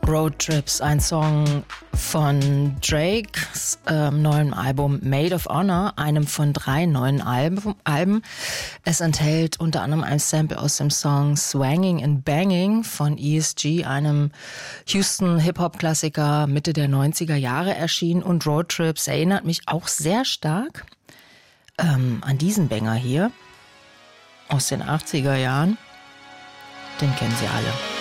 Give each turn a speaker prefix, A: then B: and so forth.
A: Road Trips, ein Song von Drakes neuem Album Maid of Honor, einem von 3 neuen Alben. Es enthält unter anderem ein Sample aus dem Song Swanging and Banging von ESG, einem Houston Hip-Hop-Klassiker Mitte der 90er Jahre erschienen. Und Road Trips erinnert mich auch sehr stark an diesen Banger hier aus den 80er Jahren. Den kennen Sie alle.